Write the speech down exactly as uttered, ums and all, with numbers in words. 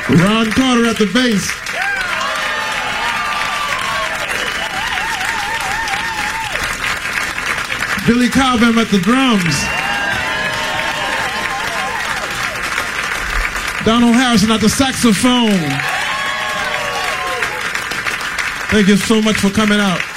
Ron Carter at the bass. Billy Cobham at the drums. Donald Harrison at the saxophone. Thank you so much for coming out.